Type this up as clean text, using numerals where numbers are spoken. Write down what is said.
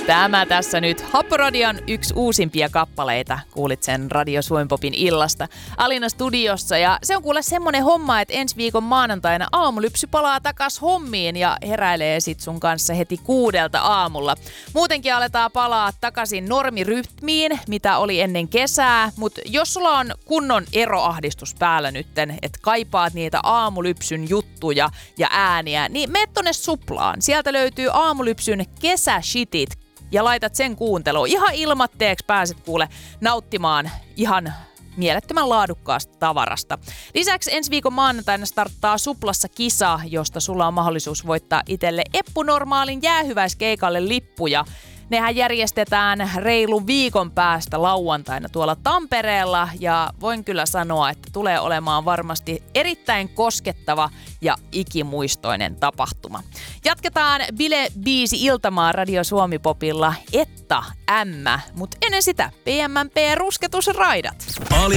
Tämä tässä nyt Happoradion yksi uusimpia kappaleita. Kuulit sen Radio Suomi Popin illasta Alina studiossa. Ja se on kuule semmonen homma, että ensi viikon maanantaina aamulypsy palaa takas hommiin ja heräilee sit sun kanssa heti 6 aamulla. Muutenkin aletaan palaa takaisin normirytmiin, mitä oli ennen kesää. Mutta jos sulla on kunnon eroahdistus päällä nytten, että kaipaat niitä aamulypsyn juttuja ja ääniä, niin mene tonne Suplaan. Sieltä löytyy aamulypsyn kesäshitit ja laitat sen kuunteluun. Ihan ilmatteeksi pääset kuule nauttimaan ihan mielettömän laadukkaasta tavarasta. Lisäksi ensi viikon maanantaina starttaa Suplassa kisa, josta sulla on mahdollisuus voittaa itselle Eppu-normaalin jäähyväiskeikalle lippuja. Nehän järjestetään reilun viikon päästä lauantaina tuolla Tampereella ja voin kyllä sanoa, että tulee olemaan varmasti erittäin koskettava ja ikimuistoinen tapahtuma. Jatketaan bile-biisi-iltamaa Radio Suomi Popilla Etta Ämmä, mutta ennen sitä PMMP rusketusraidat.